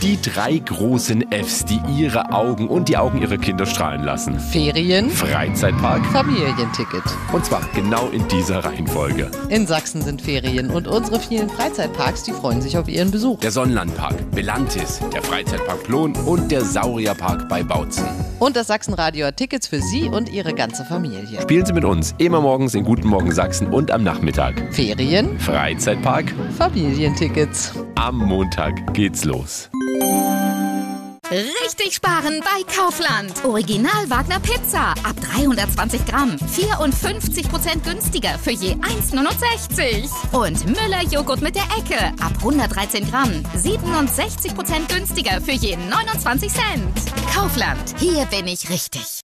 Die 3 großen Fs, die ihre Augen und die Augen ihrer Kinder strahlen lassen. Ferien, Freizeitpark, Familienticket. und zwar genau in dieser Reihenfolge. In Sachsen sind Ferien und unsere vielen Freizeitparks, die freuen sich auf ihren Besuch. Der Sonnenlandpark, Belantis, der Freizeitpark Plon und der Saurierpark bei Bautzen. Und das Sachsenradio hat Tickets für Sie und Ihre ganze Familie. Spielen Sie mit uns immer morgens in Guten Morgen Sachsen und am Nachmittag. Ferien, Freizeitpark, Familientickets. am Montag geht's los. Richtig sparen bei Kaufland. Original Wagner Pizza ab 320 Gramm. 54% günstiger für je 1,69. Und Müller Joghurt mit der Ecke ab 113 Gramm. 67% günstiger für je 29 Cent. Kaufland, hier bin ich richtig.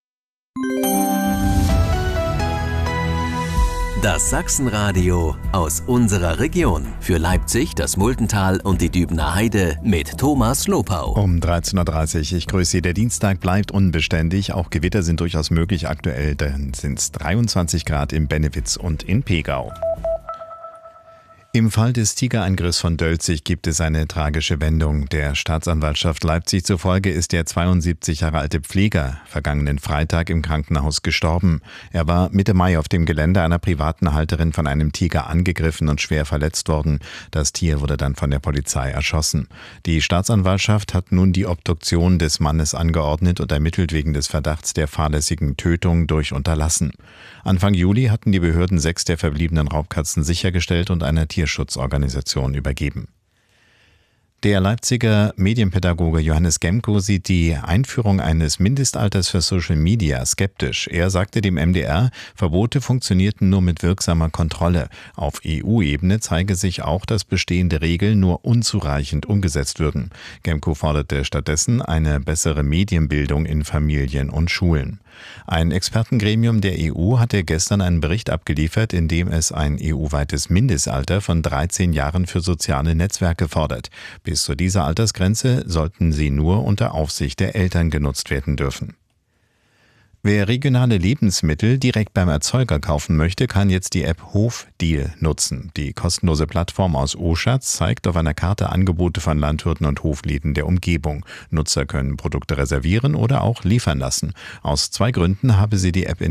Das Sachsenradio aus unserer Region. Für Leipzig, das Multental und die Dübener Heide mit Thomas Lopau. Um 13.30 Uhr, ich grüße Sie. Der Dienstag bleibt unbeständig. Auch Gewitter sind durchaus möglich. Aktuell sind es 23 Grad in Bennewitz und in Pegau. Im Fall des Tigerangriffs von Dölzig gibt es eine tragische Wendung. Der Staatsanwaltschaft Leipzig zufolge ist der 72 Jahre alte Pfleger vergangenen Freitag im Krankenhaus gestorben. Er war Mitte Mai auf dem Gelände einer privaten Halterin von einem Tiger angegriffen und schwer verletzt worden. Das Tier wurde dann von der Polizei erschossen. Die Staatsanwaltschaft hat nun die Obduktion des Mannes angeordnet und ermittelt wegen des Verdachts der fahrlässigen Tötung durch Unterlassen. Anfang Juli hatten die Behörden 6 der verbliebenen Raubkatzen sichergestellt und einer Tierschutzorganisation übergeben. Der Leipziger Medienpädagoge Johannes Gemko sieht die Einführung eines Mindestalters für Social Media skeptisch. Er sagte dem MDR, Verbote funktionierten nur mit wirksamer Kontrolle. Auf EU-Ebene zeige sich auch, dass bestehende Regeln nur unzureichend umgesetzt würden. Gemko forderte stattdessen eine bessere Medienbildung in Familien und Schulen. Ein Expertengremium der EU hatte gestern einen Bericht abgeliefert, in dem es ein EU-weites Mindestalter von 13 Jahren für soziale Netzwerke fordert. Bis zu dieser Altersgrenze sollten sie nur unter Aufsicht der Eltern genutzt werden dürfen. Wer regionale Lebensmittel direkt beim Erzeuger kaufen möchte, kann jetzt die App Hofdeal nutzen. Die kostenlose Plattform aus Oschatz zeigt auf einer Karte Angebote von Landwirten und Hofläden der Umgebung. Nutzer können Produkte reservieren oder auch liefern lassen. Aus 2 Gründen habe sie die App in